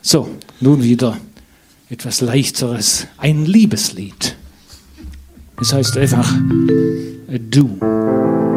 So, nun wieder etwas Leichteres, ein Liebeslied. Es heißt einfach Du.